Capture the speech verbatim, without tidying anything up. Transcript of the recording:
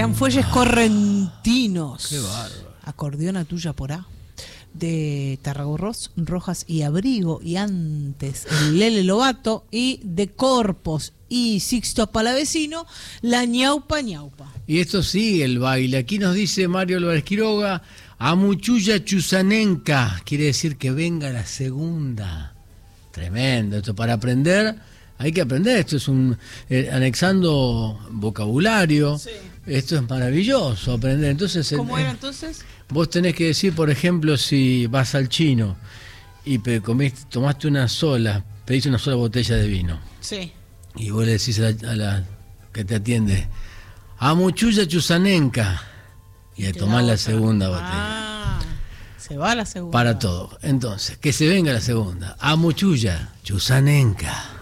Eran fuelles ah, correntinos. Qué bárbaro. Acordeón a tuya por A. De Tarragorros, Rojas y Abrigo. Y antes el Lele Lobato. Y de Corpos y Sixto Palavecino, la ñaupa ñaupa. Y esto sigue el baile. Aquí nos dice Mario Álvarez Quiroga, Amuchuya Chusanenca, quiere decir que venga la segunda. Tremendo, esto para aprender, hay que aprender, esto es un, eh, anexando vocabulario, sí. Esto es maravilloso aprender. Entonces, ¿cómo eh, era entonces? Vos tenés que decir, por ejemplo, si vas al chino y comiste, tomaste una sola, pediste una sola botella de vino. Sí. Y vos le decís a la, a la que te atiende, Amuchuya Chusanenca, y a tomar la segunda botella. Ah, se va la segunda. Para todo. Entonces, que se venga la segunda. Amuchuya Chusanenca.